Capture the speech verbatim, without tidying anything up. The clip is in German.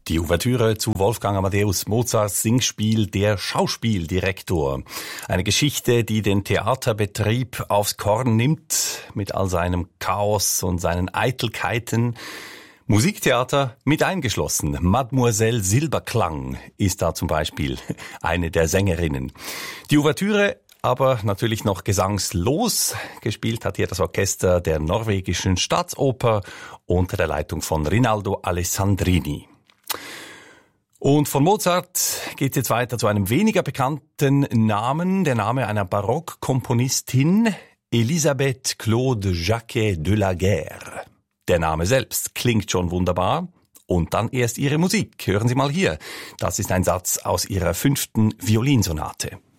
Die Ouvertüre zu Wolfgang Amadeus Mozarts Singspiel Der Schauspieldirektor. Eine Geschichte, die den Theaterbetrieb aufs Korn nimmt, mit all seinem Chaos und seinen Eitelkeiten. Musiktheater mit eingeschlossen. Mademoiselle Silberklang ist da zum Beispiel eine der Sängerinnen. Die Ouvertüre aber natürlich noch gesangslos. Gespielt hat hier das Orchester der norwegischen Staatsoper unter der Leitung von Rinaldo Alessandrini. Und von Mozart geht jetzt weiter zu einem weniger bekannten Namen, der Name einer Barockkomponistin, Elisabeth Claude Jacquet de la Guerre. Der Name selbst klingt schon wunderbar und dann erst ihre Musik. Hören Sie mal hier. Das ist ein Satz aus ihrer fünften Violinsonate.